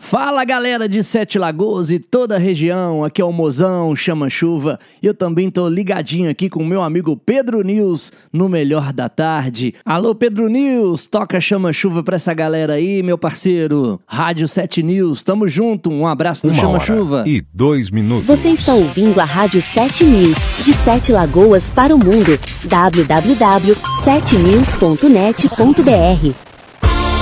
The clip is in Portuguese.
Fala galera de Sete Lagoas e toda a região, aqui é o Mozão Chama Chuva e eu também tô ligadinho aqui com o meu amigo Pedro News no Melhor da Tarde. Alô Pedro News, toca Chama Chuva pra essa galera aí, meu parceiro. Rádio 7 News, tamo junto, um abraço do Chama Chuva. 1h02. Você está ouvindo a Rádio 7 News, de Sete Lagoas para o mundo, www.7news.net.br.